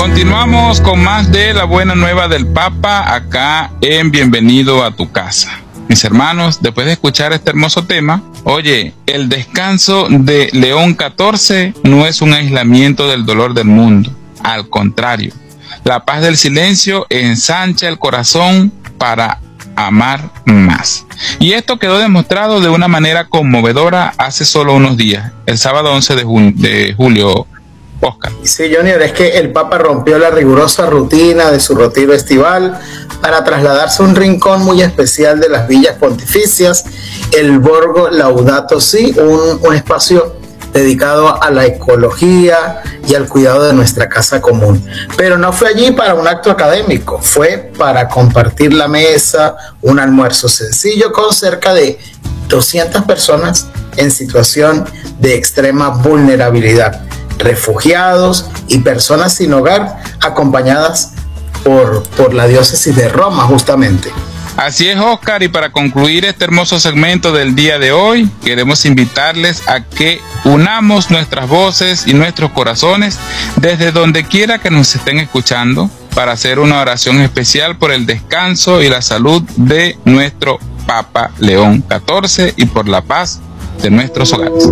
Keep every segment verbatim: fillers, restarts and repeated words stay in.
Continuamos con más de la buena nueva del Papa acá en Bienvenido a tu casa. Mis hermanos, después de escuchar este hermoso tema, oye, el descanso de León catorce no es un aislamiento del dolor del mundo. Al contrario, la paz del silencio ensancha el corazón para amar más. Y esto quedó demostrado de una manera conmovedora hace solo unos días, el sábado once de, jun- de julio. Oscar. Sí, Junior, es que el Papa rompió la rigurosa rutina de su retiro estival para trasladarse a un rincón muy especial de las villas pontificias, el Borgo Laudato Si, un, un espacio dedicado a la ecología y al cuidado de nuestra casa común. Pero no fue allí para un acto académico, fue para compartir la mesa, un almuerzo sencillo con cerca de doscientas personas en situación de extrema vulnerabilidad, refugiados y personas sin hogar, acompañadas por, por la diócesis de Roma, justamente. Así es, Oscar, y para concluir este hermoso segmento del día de hoy, queremos invitarles a que unamos nuestras voces y nuestros corazones desde donde quiera que nos estén escuchando para hacer una oración especial por el descanso y la salud de nuestro Papa León catorce y por la paz de nuestros hogares.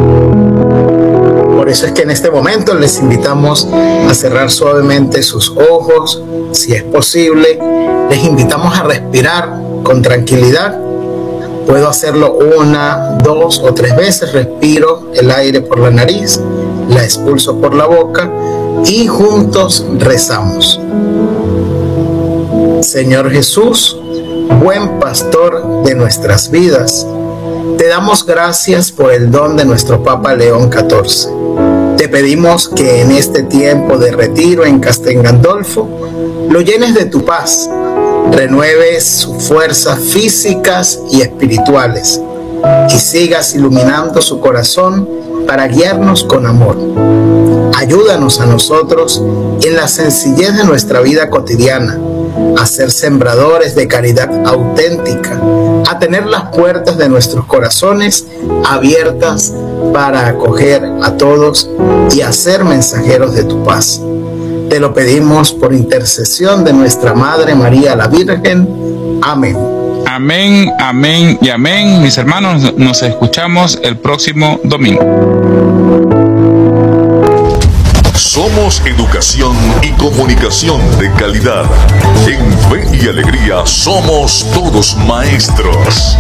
Por eso es que en este momento les invitamos a cerrar suavemente sus ojos, si es posible. Les invitamos a respirar con tranquilidad. Puedo hacerlo una, dos o tres veces. Respiro el aire por la nariz, la expulso por la boca y juntos rezamos. Señor Jesús, buen pastor de nuestras vidas, te damos gracias por el don de nuestro Papa León catorce. Te pedimos que en este tiempo de retiro en Castel Gandolfo lo llenes de tu paz, renueves sus fuerzas físicas y espirituales y sigas iluminando su corazón para guiarnos con amor. Ayúdanos a nosotros en la sencillez de nuestra vida cotidiana, a ser sembradores de caridad auténtica, a tener las puertas de nuestros corazones abiertas para acoger a todos y a ser mensajeros de tu paz. Te lo pedimos por intercesión de nuestra Madre María la Virgen. Amén. Amén, amén y amén. Mis hermanos, nos escuchamos el próximo domingo. Somos educación y comunicación de calidad. En Fe y Alegría somos todos maestros.